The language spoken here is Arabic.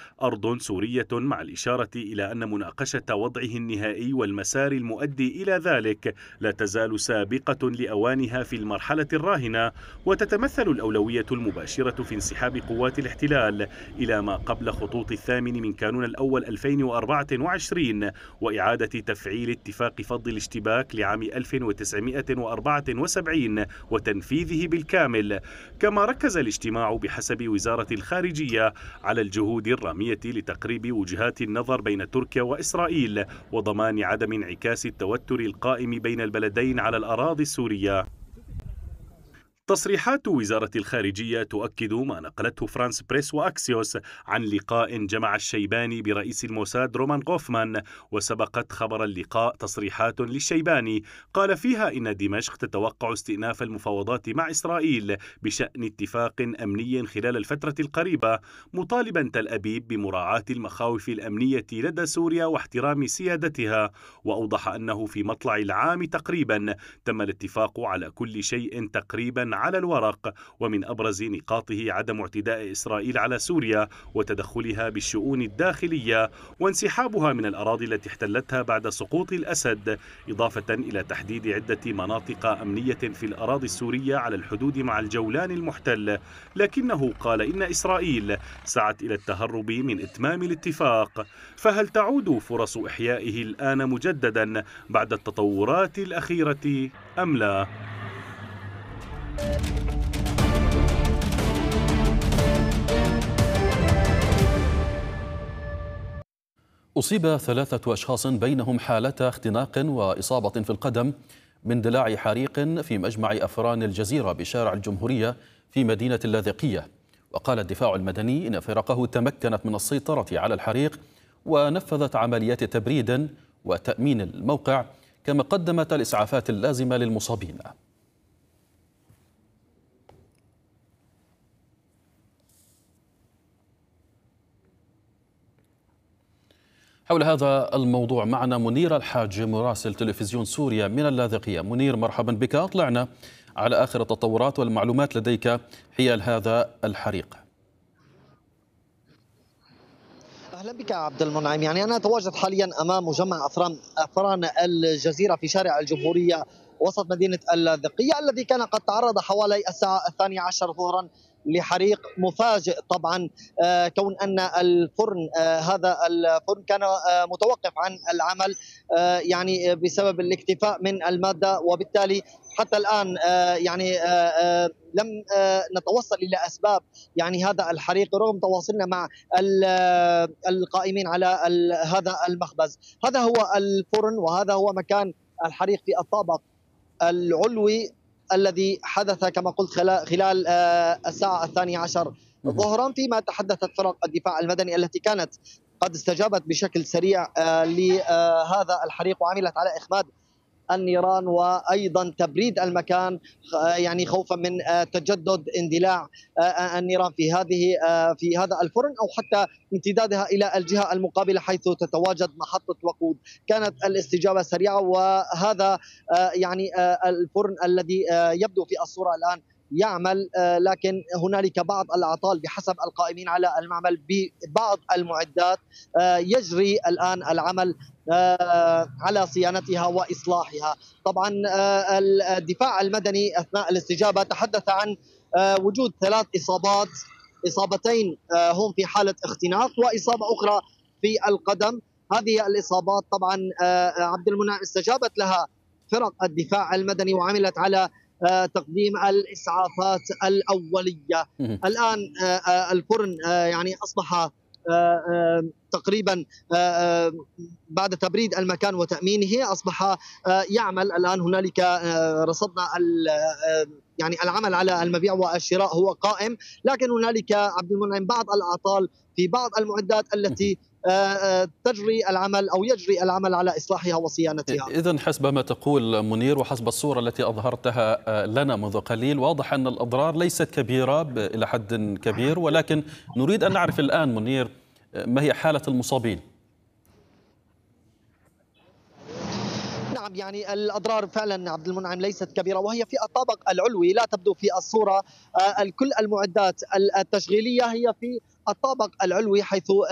أرض سورية، مع الإشارة إلى أن مناقشة وضعه النهائي والمسار المؤدي إلى ذلك لا تزال سابقة لأوانها في المرحلة الراهنة، وتتمثل الأولوية المباشرة في انسحاب قوات الاحتلال إلى ما قبل خطوط 8 من كانون الأول 2024 وإعادة تفعيل اتفاق فض الاشتباك لعام 1974 وتنفيذه بالكامل. كما ركز الاجتماع بحسب وزارة الخارجية على الجهود الرامية لتقريب وجهات النظر بين تركيا وإسرائيل وضمان عدم انعكاس التوتر القائم بين البلدين على الأراضي السورية. تصريحات وزارة الخارجية تؤكد ما نقلته فرانس بريس وأكسيوس عن لقاء جمع الشيباني برئيس الموساد رومان غوفمان، وسبقت خبر اللقاء تصريحات للشيباني قال فيها إن دمشق تتوقع استئناف المفاوضات مع إسرائيل بشأن اتفاق أمني خلال الفترة القريبة، مطالبا تل أبيب بمراعاة المخاوف الأمنية لدى سوريا واحترام سيادتها. وأوضح أنه في مطلع العام تقريبا تم الاتفاق على كل شيء تقريبا على الورق، ومن أبرز نقاطه عدم اعتداء إسرائيل على سوريا وتدخلها بالشؤون الداخلية وانسحابها من الأراضي التي احتلتها بعد سقوط الأسد، إضافة إلى تحديد عدة مناطق أمنية في الأراضي السورية على الحدود مع الجولان المحتل. لكنه قال إن إسرائيل سعت إلى التهرب من إتمام الاتفاق، فهل تعود فرص إحيائه الآن مجددا بعد التطورات الأخيرة أم لا؟ أصيب 3 أشخاص بينهم حالة اختناق وإصابة في القدم من اندلاع حريق في مجمع أفران الجزيرة بشارع الجمهورية في مدينة اللاذقية. وقال الدفاع المدني إن فرقه تمكنت من السيطرة على الحريق ونفذت عمليات تبريد وتأمين الموقع، كما قدمت الإسعافات اللازمة للمصابين. حول هذا الموضوع معنا منير الحاج مراسل تلفزيون سوريا من اللاذقية. منير، مرحبا بك، أطلعنا على آخر التطورات والمعلومات لديك حيال هذا الحريق. اهلا بك عبد المنعم. أنا أتواجد حاليا أمام مجمع أفران الجزيرة في شارع الجمهورية وسط مدينة اللاذقية، الذي كان قد تعرض حوالي الساعة 12 ظهرا لحريق مفاجئ. طبعا كون أن الفرن هذا الفرن كان متوقف عن العمل بسبب الاكتفاء من المادة، وبالتالي حتى الآن لم نتوصل إلى أسباب هذا الحريق رغم تواصلنا مع القائمين على هذا المخبز. هذا هو الفرن وهذا هو مكان الحريق في الطابق العلوي الذي حدث كما قلت خلال الساعة 12 ظهرا، فيما تحدثت فرق الدفاع المدني التي كانت قد استجابت بشكل سريع لهذا الحريق وعملت على إخماد النيران وأيضا تبريد المكان خوفا من تجدد اندلاع النيران في هذا الفرن أو حتى امتدادها إلى الجهة المقابلة حيث تتواجد محطة وقود. كانت الاستجابة سريعة، وهذا الفرن الذي يبدو في الصورة الآن يعمل، لكن هنالك بعض الأعطال بحسب القائمين على المعمل ببعض المعدات. يجري الآن العمل على صيانتها وإصلاحها. طبعا الدفاع المدني أثناء الاستجابة تحدث عن وجود 3 إصابات، إصابتين هم في حالة اختناق وإصابة أخرى في القدم. هذه الإصابات طبعا عبد المنعم استجابت لها فرق الدفاع المدني وعملت على تقديم الإسعافات الأولية. الآن الفرن أصبح تقريبا بعد تبريد المكان وتأمينه أصبح يعمل. الآن هنالك رصدنا العمل على المبيع والشراء هو قائم، لكن هنالك عبد المنعم بعض الأعطال في بعض المعدات التي تجري العمل أو يجري العمل على إصلاحها وصيانتها. إذن حسب ما تقول منير وحسب الصورة التي أظهرتها لنا منذ قليل، واضح أن الأضرار ليست كبيرة إلى حد كبير، ولكن نريد أن نعرف الآن منير ما هي حالة المصابين؟ نعم، الأضرار فعلا عبد المنعم ليست كبيرة، وهي في الطابق العلوي لا تبدو في الصورة. كل المعدات التشغيلية هي في الطابق العلوي، حيث